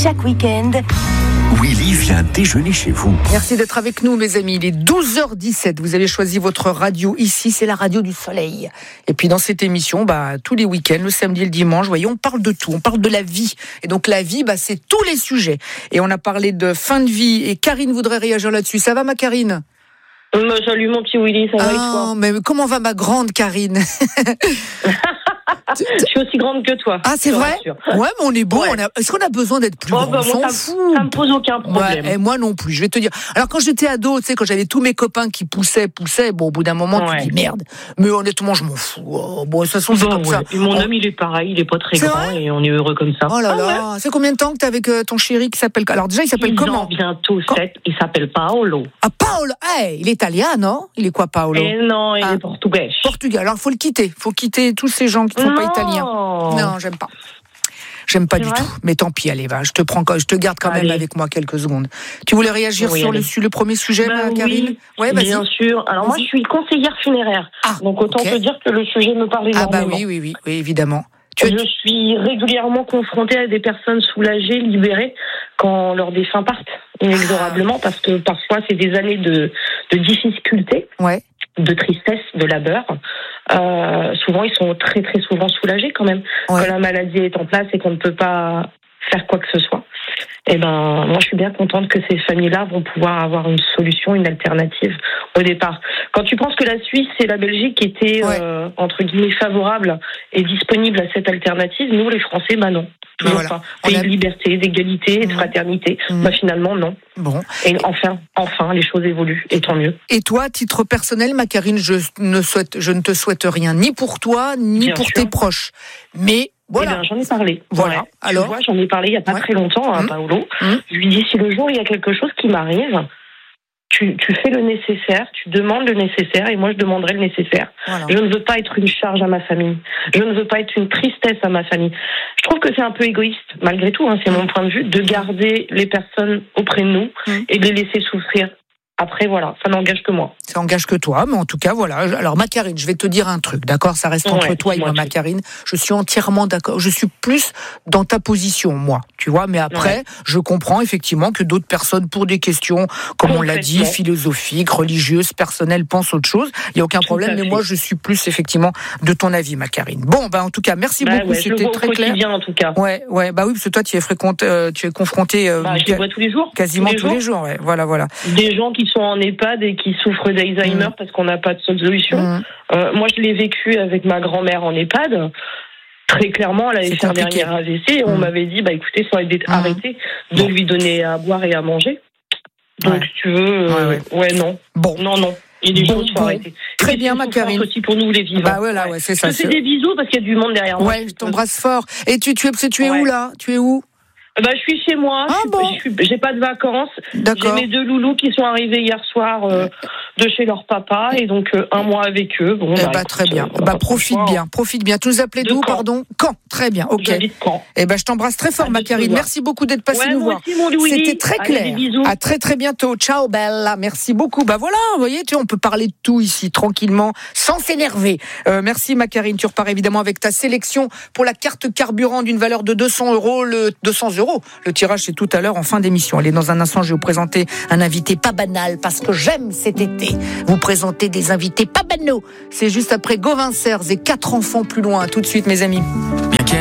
chaque week-end, Willy vient déjeuner chez vous. Merci d'être avec nous, mes amis. Il est 12h17. Vous avez choisi votre radio ici. C'est la radio du soleil. Et puis, dans cette émission, tous les week-ends, le samedi et le dimanche, voyez, on parle de tout. On parle de la vie. Et donc, la vie, c'est tous les sujets. Et on a parlé de fin de vie. Et Karine voudrait réagir là-dessus. Ça va, ma Karine? Salut, mon petit Willy. Ça va et toi? Mais comment va ma grande Karine? Je suis aussi grande que toi. Ah, c'est vrai? Ouais, mais on est beau. Ouais. Est-ce qu'on a besoin d'être plus grand? On s'en fout. Ça me pose aucun problème. Ouais, et moi non plus, je vais te dire. Alors, quand j'étais ado, tu sais, quand j'avais tous mes copains qui poussaient, au bout d'un moment, tu dis merde. Mais honnêtement, je m'en fous. Bon, de toute façon, c'est comme ça. Et mon homme, il est pareil, il est pas très grand et on est heureux comme ça. Oh là là. C'est combien de temps que t'es avec ton chéri qui s'appelle... Alors, déjà, il s'appelle comment? Bientôt 7. Il s'appelle Paolo. Ah, Paolo. Il est italien, non? Il est quoi, Paolo? Non, il est portugais. Portugais. Alors, faut le quitter. Faut quitter tous ces gens qui ne sont pas italiens. Non, j'aime pas. J'aime pas du tout. Mais tant pis, allez, va. Je te garde quand même avec moi quelques secondes. Tu voulais réagir sur le premier sujet, Karine? Oui, bien sûr. Alors moi, je suis conseillère funéraire. Donc autant te dire que le sujet me parle énormément. Oui, évidemment. Je suis régulièrement confrontée à des personnes soulagées, libérées, quand leurs défunts partent inexorablement, parce que parfois c'est des années de difficultés. Ouais. De tristesse, de labeur. Souvent, ils sont très très souvent soulagés quand même. Ouais. Quand la maladie est en place et qu'on ne peut pas faire quoi que ce soit. Moi, je suis bien contente que ces familles-là vont pouvoir avoir une solution, une alternative au départ. Quand tu penses que la Suisse et la Belgique étaient, entre guillemets, favorables et disponibles à cette alternative, nous, les Français, non. Toujours pas. Pays de liberté, d'égalité, de fraternité. Finalement, non. Bon. Et enfin, les choses évoluent, et tant mieux. Et toi, à titre personnel, ma Karine, je ne te souhaite rien, ni pour toi, ni pour tes proches. Mais voilà. J'en ai parlé. Voilà. Ouais. Alors, tu vois, j'en ai parlé il n'y a pas très longtemps à Paolo. Je lui dis, si le jour il y a quelque chose qui m'arrive, tu fais le nécessaire, tu demandes le nécessaire, et moi je demanderai le nécessaire. Voilà. Je ne veux pas être une charge à ma famille. Je ne veux pas être une tristesse à ma famille. Je trouve que c'est un peu égoïste, malgré tout, c'est mon point de vue, de garder les personnes auprès de nous et de les laisser souffrir. Après, voilà, ça n'engage que moi. Ça n'engage que toi, mais en tout cas, voilà. Alors, ma Karine, je vais te dire un truc, d'accord? Ça reste entre toi et moi, ma Karine. Je suis entièrement d'accord. Je suis plus dans ta position, moi, tu vois. Mais après, je comprends effectivement que d'autres personnes, pour des questions, comme on l'a dit, philosophiques, religieuses, personnelles, pensent autre chose. Il n'y a aucun problème, mais moi, je suis plus effectivement de ton avis, ma Karine. Bon, en tout cas, merci beaucoup. C'était très clair. Bien, en tout cas. Oui, parce que toi, tu es confronté. Je les vois tous les jours. Quasiment tous les jours, ouais. Voilà. Des gens qui sont en EHPAD et qui souffrent d'Alzheimer parce qu'on n'a pas de solution. Moi, je l'ai vécu avec ma grand-mère en EHPAD. Très clairement, elle avait fait un dernier AVC et on m'avait dit, écoutez, ça aurait été arrêté de lui donner à boire et à manger. Donc, si tu veux, non. Bon. Non. Il y a des choses qu'il faut arrêter. Très bien, ma Karine. aussi pour nous, les vivants. C'est ça. Je te fais des bisous parce qu'il y a du monde derrière moi. Ouais, je t'embrasse fort. Et tu es où, là? Tu es où? Je suis chez moi. J'ai pas de vacances. D'accord. J'ai mes 2 loulous qui sont arrivés hier soir de chez leur papa et donc un mois avec eux. Bon, très bien. Profite bien. Tu nous appelais d'où, pardon? Caen. Très bien. Ok. J'habite Caen. Je t'embrasse très fort, ma Karine. Merci beaucoup d'être passée nous voir. C'était très clair. À très très bientôt. Ciao, bella. Merci beaucoup. Voilà, vous voyez, on peut parler de tout ici tranquillement, sans s'énerver. Merci, ma Karine. Tu repars évidemment avec ta sélection pour la carte carburant d'une valeur de 200 €. Le tirage, c'est tout à l'heure en fin d'émission. Allez, dans un instant, je vais vous présenter un invité pas banal parce que j'aime cet été vous présenter des invités pas banaux. C'est juste après Gauvin Serres et 4 enfants plus loin. Tout de suite, mes amis. Bien qu'elle